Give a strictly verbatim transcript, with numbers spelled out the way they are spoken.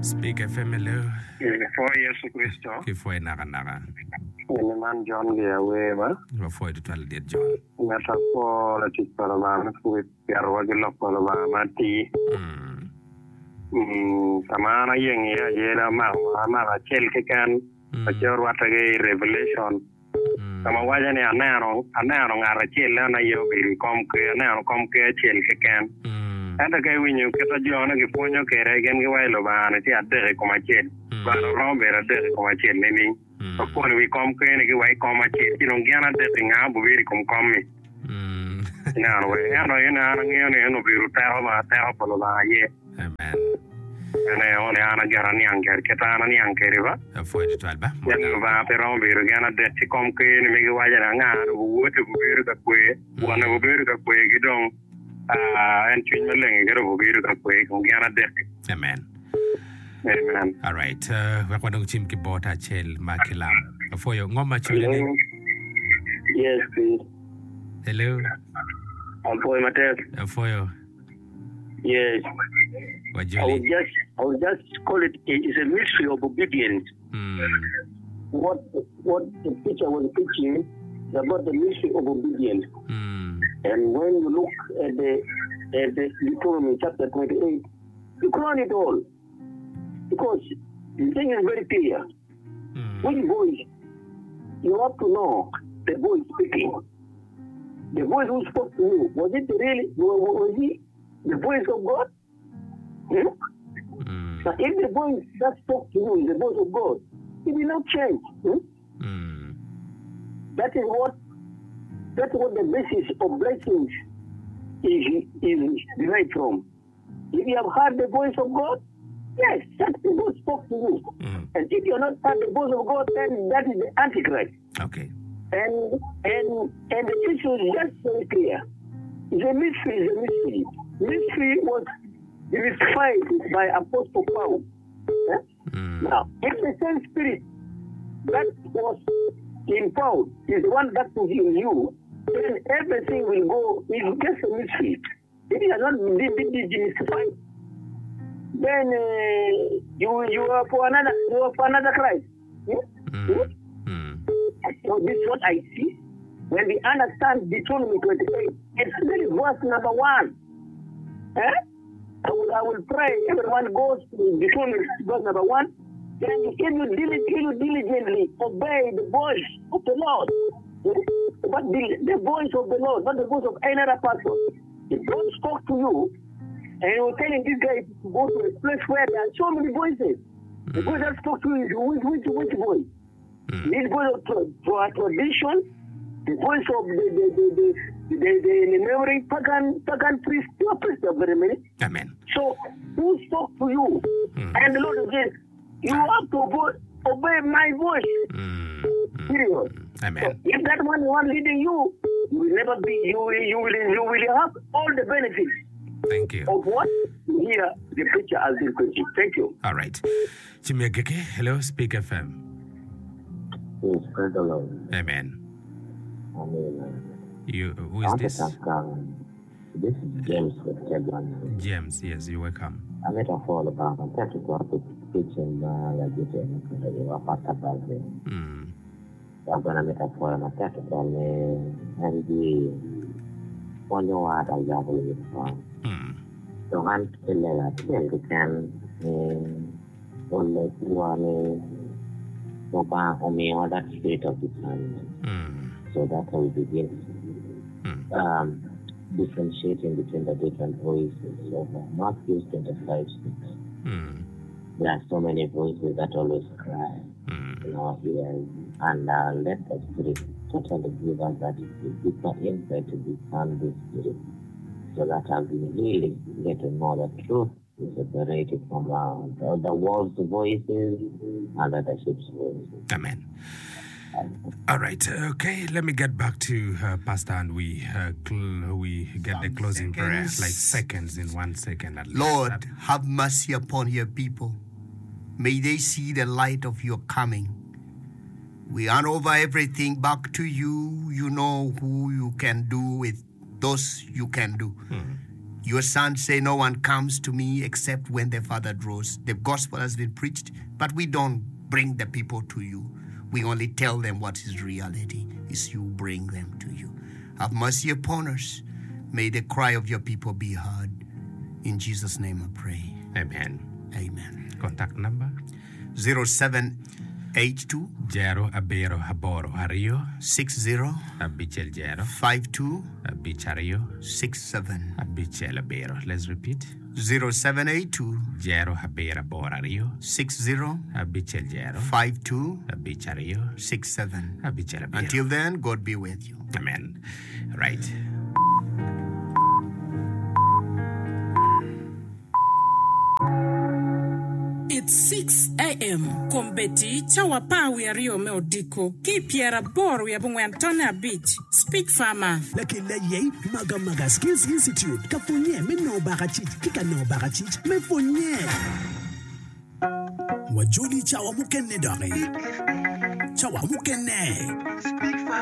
Speak F M, hello. For Yesu Kristo. Kifo naga naga. Ni man John Gea Weber. Kifo itu tual dia John. Ngata po la tikpala ma fu piarwa gelo pala ma mati. Hmm. Hmm, tamana yengi ya yela ma ma ma chel ke kan. Ajor watage revelation. Kama waja ni anaro anaro ngara chel na yo bi kom ke anaro kom ke chel ke kan. Anda kai winyo kata jona ke ponyo ke regen ke wailo ba na ti adere ko machel. Ba no rombe adere ko machel ni ni. Ko ni wi kom ke ni ke wai kom machel ti non gana de nga bu wi kom kom mi. Mm. Na no we ano ina na ngi ni no bi ruta ba ta ko lo ba ye. Amen. Ene one ana gara ni anger ke ta ana ni anger ba. Foi de tual ba. Ya ba pe rombe ru gana de ti kom ke ni mi ke waja na nga bu wote bu wi ka kwe. Wana bu wi ka kwe gidong. Ah, and twin meleng gero bugiru ka kwe kung giana de. Amen. Amen. All right. Uh, we kwando chim kibota chel makilam. For your ngoma chule. Yes, please. Hello. I'm for Matthias. For your. Yes. What I would just, I would just call it. It is a mystery of obedience. Hmm. What, what the teacher was teaching about the mystery of obedience. Hmm. And when you look at the at the Deuteronomy chapter twenty-eight, you crown it all. Because the thing is very clear. Mm. Which voice? You have to know the voice speaking. The voice who spoke to you, was it really, was he the voice of God? Hmm? Mm. So if the voice that spoke to you is the voice of God, it will not change. Hmm? Mm. That is what That's what the basis of blessings is, is derived from. If you have heard the voice of God, yes, that's the God spoke to you. Mm. And if you have not heard the voice of God, then that is the Antichrist. Okay. And and and the issue is just very clear. It's a mystery, it's a mystery. Mystery was demystified by Apostle Paul. Yeah? Mm. Now, if the same spirit that was in Paul is the one that was in you, then everything will go, it's just a mystery. If it has not been demystified, then uh, you you are for another you are for another Christ. Yeah? Mm. Mm. So this is what I see. When we understand Deuteronomy twenty-eight, it's really verse number one. Eh? I will I will pray everyone goes to Deuteronomy verse number one. Then you can you diligently, diligently obey the voice of the Lord. But the, the voice of the Lord, not the voice of any other person. If God spoke to you, and you were telling this guy to go to a place where there are so many voices. Mm. The voice that spoke to you is which, which, which voice? Mm. This voice of tra- tradition, the voice of the the the the, the, the, the neighboring pagan pagan priest, your priest of very many. Amen. So who spoke to you? Mm. And the Lord says, you have to obey, obey my voice. Mm. Period. Amen. So if that one one leading you, you will never be. You will. You will. You will have all the benefits. Thank you. Of what here the preacher has been preaching. Thank you. All right. Jimmy Geke, hello, Speak F M. Yes, praise the Lord. Amen. Amen. You. Who is this? This is James with Kevin. James, yes, you're welcome. I met a fall about. I'm trying to go to teaching. Like you said, you are part of that. Hmm. I'm going to make a forum attack on the and the only one I have with from. So I'm still a tell can only one Oba Ome or that spirit of the sun. So that's how we begin. Um, differentiating between the different voices of Matthew twenty-five six. There are so many voices that always cry. In our ears, and uh, let the Spirit totally give us that deeper insight to discern the Spirit, so that as we really get to know the truth is separated from uh, the, the world's voices and the ship's voices. Amen. All right. Okay. Let me get back to uh, Pastor, and we uh, cl- we get Some the closing seconds. prayer, like seconds in one second. At Lord, least. have mercy upon your people. May they see the light of your coming. We hand over everything back to you. You know who you can do with those you can do. Hmm. Your sons say no one comes to me except when their father draws. The gospel has been preached, but we don't bring the people to you. We only tell them what is reality, is you bring them to you. Have mercy upon us. May the cry of your people be heard. In Jesus' name I pray. Amen. Amen. Contact number? zero seven eight two Jero abero haboro hario. six zero Abichel jero. five two Abichario. six seven. Abichel abero. Let's repeat. zero seven eight two Jero habera borario. six zero Abichel jero. five two Abichario. six seven. Abichel abero. Until then, God be with you. Amen. Right. It's six a.m. Kombeti chawa pawi ya rio meodiko. Kipiera boru ya bungwe Antonia Beach. Speak farmer. Lakini ye maga maga Skills Institute kafunye me no bagachich kika no bagachich me funye. Wajuli chawa mukene dare. Chawa mukene.